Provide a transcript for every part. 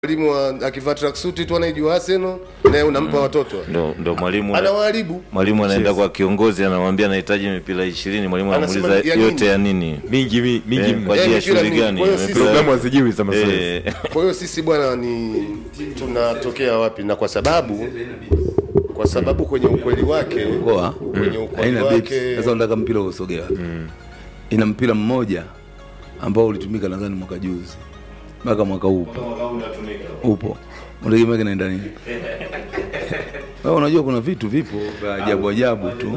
Mwalimu akivaa tracksuit tu anaijua Arsenal na unampa watoto. Ndio mwalimu anawaharibu. Mwalimu anaenda kwa kiongozi anamwambia anahitaji mipira 20, mwalimu anamuuliza yote ya nini? Mingi kwa ajili ya shughuli gani? Programu hazijui za mazoezi. Kwa hiyo sisi bwana ni tunatokea wapi? Na kwa sababu kwenye ukweli wake kwenye ukweli wake sasa unataka mpira usogea. Ina mpira mmoja ambao ulitumika nadhani mwaka juzi. Mpaka mwaka huu upo. Unategemea kinaenda nini? Wewe unajua kuna vitu vipo vya ajabu tu.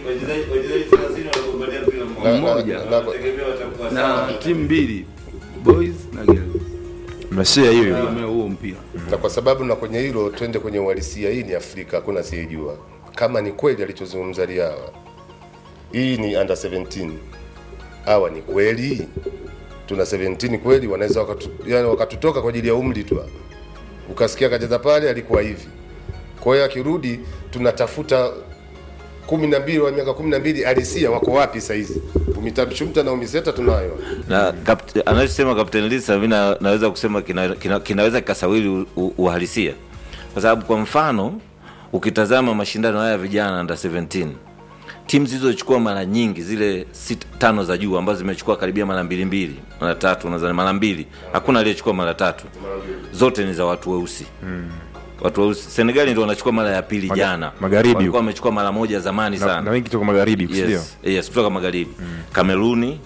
Mmoja na timu mbili, boys na girls. Mnashare hiyo huo mpira. Na kwa sababu na kwenye hilo twende kwenye uhalisia, hii ni Afrika, hakuna sijua. Kama ni kweli alichozungumza Liawa. Hii ni under 17. Hawa ni kweli? Tuna 17 kweli wanaweza wakatutoka kwa ajili ya umri tu. Ukasikia kacheza pale alikuwa hivi. Kwa hiyo akirudi tunatafuta 12 wa miaka 12 alisia wako wapi sasa hizi? Umitabshumta na umiseta tunayo. Na anasema Captain Lisa mimi naweza kusema kinaweza kikasawili uhalisia. Kwa sababu kwa mfano ukitazama mashindano haya vijana under 17 timu zilizochukua mara nyingi zile 5 za juu ambazo zimechukua karibia mara 2, mara 3, nadhani mara 2. Hakuna aliyechukua mara 3. Zote ni za watu weusi. Watu weusi. Senegal ndio wanachukua mara ya pili jana. Magharibi. Walikuwa wamechukua mara moja zamani sana. Na wengi kutoka magharibi, sio? Yes, kutoka magharibi. Kameruni,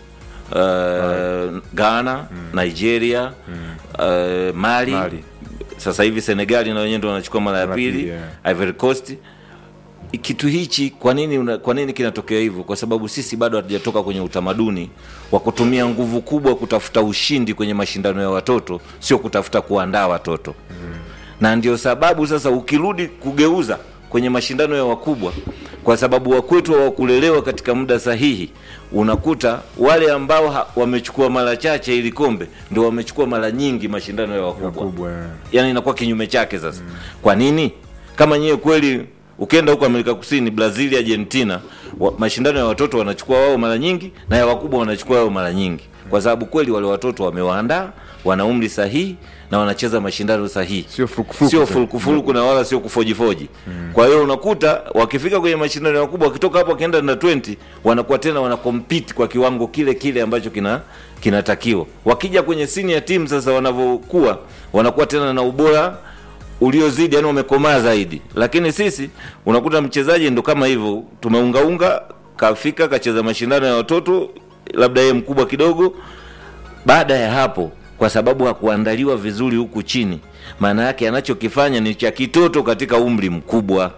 Ghana, Nigeria, Mali. Sasa hivi Senegal na wenyewe ndio wanachukua mara ya pili, Ivory Coast. Kitu hichi kwa nini kinatokea hivyo? Kwa sababu sisi bado hatujatoka kwenye utamaduni wa kutumia nguvu kubwa kutafuta ushindi kwenye mashindano ya watoto, sio kutafuta kuandaa watoto. Na ndio sababu sasa ukirudi kugeuza kwenye mashindano ya wakubwa, kwa sababu wakwetu hawakulelewa katika muda sahihi, unakuta wale ambao wamechukua mara chache ili kombe ndio wamechukua mara nyingi mashindano ya wakubwa. Yaani inakuwa kinyume chake sasa. Kwa nini? Kama nyewe kweli ukienda huko Amerika Kusini, Brazil, Argentina, mashindano ya watoto wanachukua wao mara nyingi na ya wakubwa wanachukua wao mara nyingi. Kwa sababu kweli wale watoto wamewaandaa, wana umri sahihi na wanacheza mashindano sahihi. Sio furukufuruku na wala sio kufojifoji. Kwa hiyo unakuta wakifika kwenye mashindano ya wakubwa, wakitoka hapo wakienda na 20, wanakuwa tena wanacompete kwa kiwango kile ambacho kinatakiwa. Wakija kwenye senior team sasa wanavokuwa, wanakuwa tena na ubora uliozidi, yani wamekomaa zaidi. Lakini sisi unakuta mchezaji ndo kama hivyo, tumeungaunga, kafika kacheza mashindano ya watoto, labda yeye mkubwa kidogo. Baada ya hapo, kwa sababu hakuandaliwa vizuri huku chini, maana yake anachokifanya ni cha kitoto katika umri mkubwa.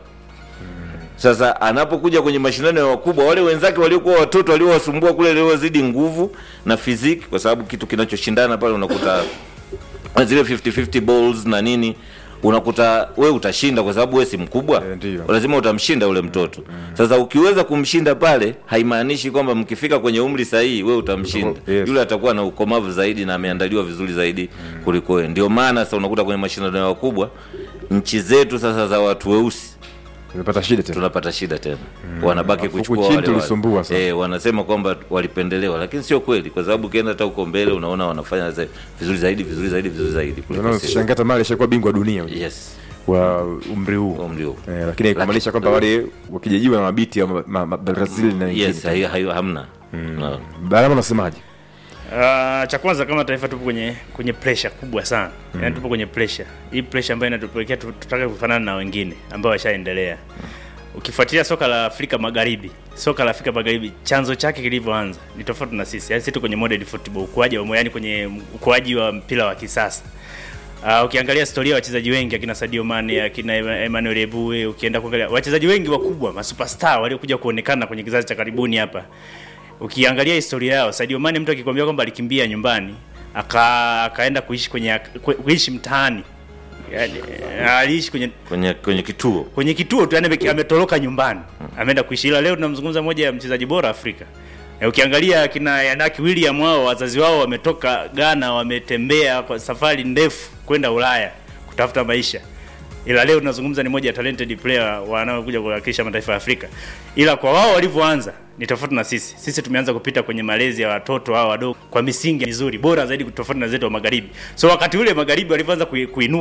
Sasa anapokuja kwenye mashindano ya wakubwa, wale wenzake waliokuwa watoto waliowasumbua kule leo zidi nguvu na physique, kwa sababu kitu kinachoshindana pale unakuta zile 50-50 balls na nini, unakuta wewe utashinda kwa sababu wewe si mkubwa. Lazima utamshinda ule mtoto. Sasa ukiweza kumshinda pale, haimaanishi kwamba mkifika kwenye umri sahihi wewe utamshinda. Yule atakuwa na ukomavu zaidi na ameandaliwa vizuri zaidi kuliko wewe. Ndio maana sasa unakuta kwenye mashindano ya wakubwa, nchi zetu sasa za watu weusi tunapata shida tena. Wanabaki kuchukua wale. Wanasema kwamba walipendelewa, lakini sio kweli, kwa sababu ukienda hata huko mbele unaona wanafanya vizuri zaidi. Unashangaa Mali ishakuwa bingwa dunia. Yes. Kwa umri huu. Lakini haikumaanisha kwamba wale wakijajiwa na mabiti ya Brazil na Yes, hayo hamna. Barama unasemaje? Cha kwanza kama taifa tupo kwenye pressure kubwa sana. Yaani tupo kwenye pressure. Hii pressure ambayo inatupelekea tutake kufanana na wengine ambao washaendelea. Ukifuatilia soka la Afrika Magharibi, chanzo chake kilivyoanza ni tofauti na sisi. Yaani sisi tuko kwenye modern football, kwenye ukuaji wa mpira wa kisasa. Ukiangalia historia ya wachezaji wengi akina Sadio Mane, akina Emmanuel Eboué, ukienda kuangalia wachezaji wengi wakubwa, masuperstar waliokuja kuonekana kwenye kizazi cha karibuni hapa. Ukiangalia historia yao, Sadio Mane mtu akikwambia kwamba alikimbia nyumbani, akaenda kuishi mtaani. Yaani aliishi kwenye kituo. Kwenye kituo tu, yani ametoroka nyumbani. Ameenda kuishi. Ila leo tunamzungumza moja ya mchezaji bora Afrika. Ukiangalia kina Yanaki William wao, wazazi wao wametoka Ghana, wametembea kwa safari ndefu kwenda Ulaya kutafuta maisha. ila leo tunazungumza ni moja ya talented player wanaokuja kuwakilisha mataifa ya Afrika. Ila kwa wao walivyoanza ni tofauti na sisi. Sisi tumeanza kupita kwenye malezi ya watoto hao wadogo kwa misingi mizuri, bora zaidi tofauti na zetu wa magharibi. So wakati ule magharibi walivyoanza kuinua